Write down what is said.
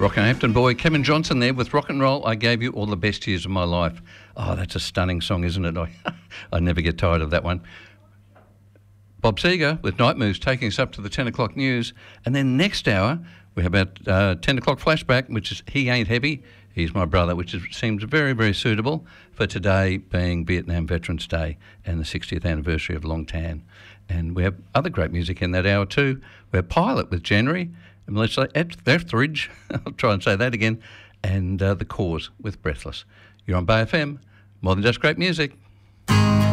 Rockhampton boy Kevin Johnson there with Rock and Roll. I gave you all the best years of my life. Oh, that's a stunning song, isn't it? I never get tired of that one. Bob Seger with Night Moves taking us up to the 10 o'clock news. And then next hour, we have our 10 o'clock flashback, which is He Ain't Heavy, He's My Brother, which seems very, very suitable for today being Vietnam Veterans Day and the 60th anniversary of Long Tan. And we have other great music in that hour too. We have Pilot with January, and Melissa Etheridge, I'll try and say that again, and The Cause with Breathless. You're on Bay FM, more than just great music.